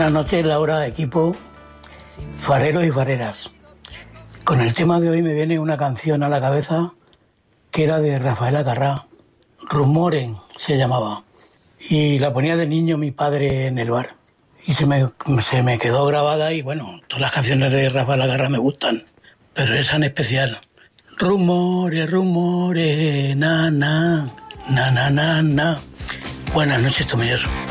Buenas noches, Laura, equipo, fareros y fareras. Con el tema de hoy me viene una canción a la cabeza que era de Rafael Acarrá, Rumoren se llamaba, y la ponía de niño mi padre en el bar. Y se me quedó grabada y bueno, todas las canciones de Rafael Acarrá me gustan, pero esa en especial. Rumores, rumores, na, na, na, na, na, na. Buenas noches, Tomelloso.